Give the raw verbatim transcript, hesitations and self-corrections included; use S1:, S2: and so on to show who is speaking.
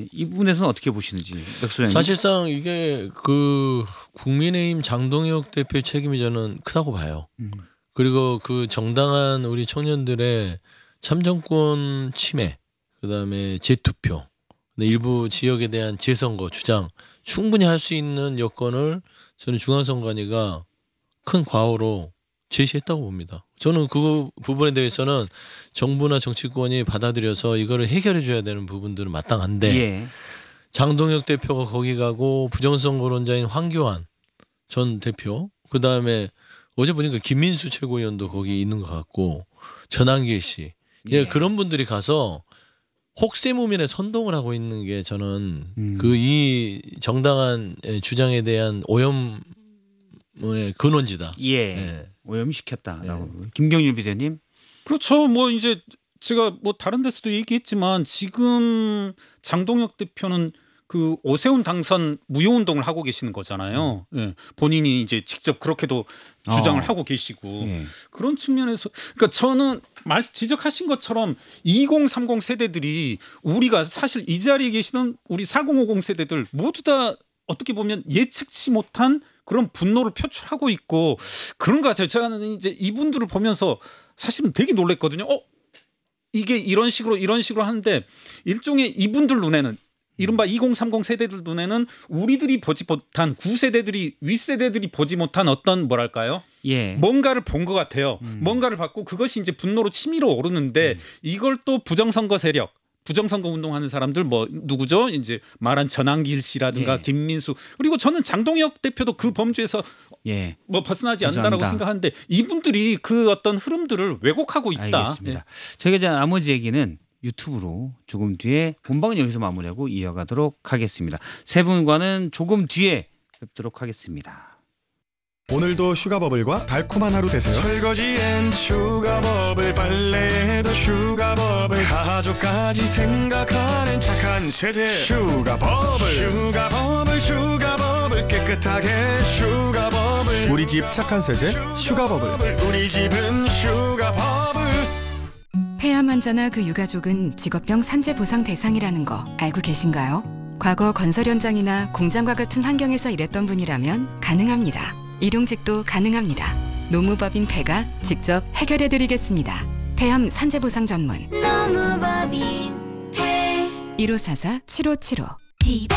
S1: 예, 이 부분에서는 어떻게 보시는지 백수장님.
S2: 사실상 이게 그 국민의힘 장동혁 대표의 책임이 저는 크다고 봐요.
S1: 음.
S2: 그리고 그 정당한 우리 청년들의 참정권 침해, 그다음에 재투표, 일부 지역에 대한 재선거 주장 충분히 할 수 있는 여건을 저는 중앙선관위가 큰 과오로 제시했다고 봅니다. 저는 그 부분에 대해서는 정부나 정치권이 받아들여서 이거를 해결해 줘야 되는 부분들은 마땅한데
S1: 예.
S2: 장동혁 대표가 거기 가고 부정선거론자인 황교안 전 대표, 그다음에 어제 보니까 김민수 최고위원도 거기 있는 것 같고 전한길 씨, 예,
S1: 예.
S2: 그런 분들이 가서 혹세무민의 선동을 하고 있는 게 저는
S1: 음.
S2: 그 이 정당한 주장에 대한 오염의 근원지다.
S1: 예.
S2: 예.
S1: 오염시켰다라고. 예. 김경률 비대님.
S3: 그렇죠. 뭐 이제 제가 뭐 다른 데서도 얘기했지만 지금 장동혁 대표는 그 오세훈 당선 무효 운동을 하고 계시는 거잖아요. 음. 예. 본인이 이제 직접 그렇게도 주장을
S1: 어.
S3: 하고 계시고
S1: 예.
S3: 그런 측면에서 그러니까 저는 말씀 지적하신 것처럼 이십 삼십 세대들이 우리가 사실 이 자리에 계시는 우리 사십 오십 세대들 모두 다 어떻게 보면 예측치 못한 그런 분노를 표출하고 있고 그런 것 같아요. 제가 이제 이분들을 보면서 사실은 되게 놀랬거든요. 어? 이게 이런 식으로 이런 식으로 하는데 일종의 이분들 눈에는 이른바 이십 삼십 세대들 눈에는 우리들이 보지 못한 구세대들이 윗세대들이 보지 못한 어떤 뭐랄까요?
S1: 예.
S3: 뭔가를 본 것 같아요.
S1: 음.
S3: 뭔가를 봤고 그것이 이제 분노로 치밀어 오르는데
S1: 음.
S3: 이걸 또 부정선거 세력 부정선거 운동하는 사람들 뭐 누구죠? 이제 말한 전한길 씨라든가
S1: 예.
S3: 김민수 그리고 저는 장동혁 대표도 그 범주에서
S1: 예.
S3: 뭐 벗어나지 않는다라고
S1: 벗어난다.
S3: 생각하는데 이분들이 그 어떤 흐름들을 왜곡하고 있다.
S1: 알겠습니다. 저희가 이제 나머지 얘기는 유튜브로 조금 뒤에 본방은 여기서 마무리하고 이어가도록 하겠습니다. 세 분과는 조금 뒤에 뵙도록 하겠습니다.
S4: 오늘도 슈가버블과 달콤한 하루 되세요. 설거지엔 슈가버블, 빨래에도 슈가버블, 가족까지 생각하는 착한 세제 슈가버블. 슈가버블 슈가버블 깨끗하게 슈가버블. 우리 집 착한 세제 슈가버블. 우리 집은 슈가버블.
S5: 폐암 환자나 그 유가족은 직업병 산재 보상 대상이라는 거 알고 계신가요? 과거 건설 현장이나 공장과 같은 환경에서 일했던 분이라면 가능합니다. 일용직도 가능합니다. 노무법인 폐가 직접 해결해드리겠습니다. 폐암 산재 보상 전문
S6: 노무법인 폐
S5: 일오사사 칠오칠오